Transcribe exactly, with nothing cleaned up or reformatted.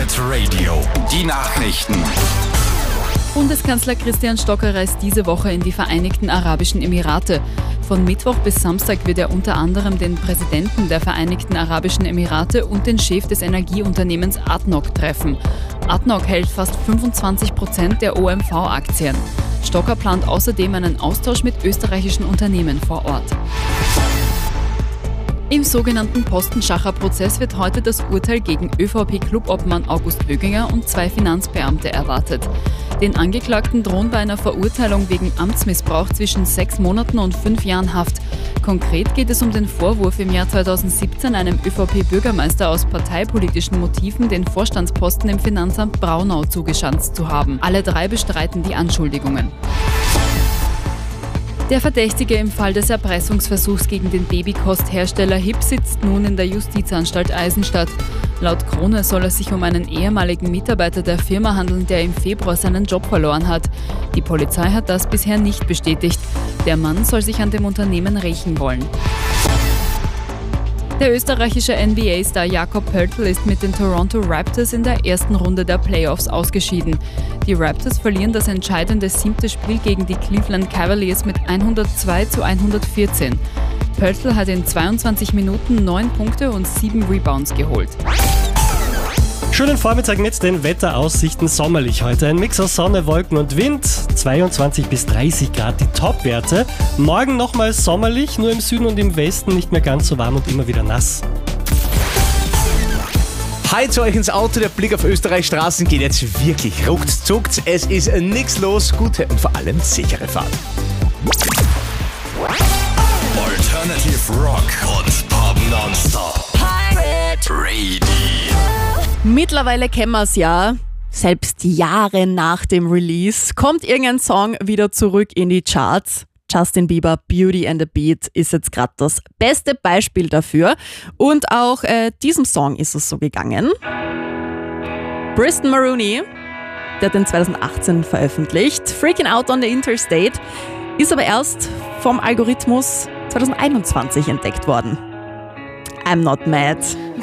Hit Radio. Die Nachrichten. Bundeskanzler Christian Stocker reist diese Woche in die Vereinigten Arabischen Emirate. Von Mittwoch bis Samstag wird er unter anderem den Präsidenten der Vereinigten Arabischen Emirate und den Chef des Energieunternehmens A D N O C treffen. A D N O C hält fast fünfundzwanzig Prozent der O M V-Aktien. Stocker plant außerdem einen Austausch mit österreichischen Unternehmen vor Ort. Im sogenannten Postenschacher-Prozess wird heute das Urteil gegen ÖVP-Clubobmann August Böginger und zwei Finanzbeamte erwartet. Den Angeklagten drohen bei einer Verurteilung wegen Amtsmissbrauch zwischen sechs Monaten und fünf Jahren Haft. Konkret geht es um den Vorwurf, im Jahr zweitausendsiebzehn einem ÖVP-Bürgermeister aus parteipolitischen Motiven den Vorstandsposten im Finanzamt Braunau zugeschanzt zu haben. Alle drei bestreiten die Anschuldigungen. Der Verdächtige im Fall des Erpressungsversuchs gegen den Babykosthersteller H I P sitzt nun in der Justizanstalt Eisenstadt. Laut Krone soll es sich um einen ehemaligen Mitarbeiter der Firma handeln, der im Februar seinen Job verloren hat. Die Polizei hat das bisher nicht bestätigt. Der Mann soll sich an dem Unternehmen rächen wollen. Der österreichische N B A-Star Jakob Poeltl ist mit den Toronto Raptors in der ersten Runde der Playoffs ausgeschieden. Die Raptors verlieren das entscheidende siebte Spiel gegen die Cleveland Cavaliers mit hundertzwei zu hundertvierzehn. Poeltl hat in zweiundzwanzig Minuten neun Punkte und sieben Rebounds geholt. Schönen Vormittag mit den Wetteraussichten. Sommerlich heute. Ein Mix aus Sonne, Wolken und Wind. zweiundzwanzig bis dreißig Grad die Topwerte. Morgen nochmal sommerlich, nur im Süden und im Westen nicht mehr ganz so warm und immer wieder nass. Hi zu euch ins Auto. Der Blick auf Österreichs Straßen geht jetzt wirklich ruckzuck. Es ist nichts los. Gute und vor allem sichere Fahrt. Alternative Rock und Pop Nonstop. Pirate Radio. Mittlerweile kennen wir es ja, selbst Jahre nach dem Release kommt irgendein Song wieder zurück in die Charts. Justin Bieber, Beauty and the Beat ist jetzt gerade das beste Beispiel dafür. Und auch äh, diesem Song ist es so gegangen. Briston Maroney, der hat den zweitausendachtzehn veröffentlicht. Freaking Out on the Interstate ist aber erst vom Algorithmus zweitausendeinundzwanzig entdeckt worden. I'm not mad.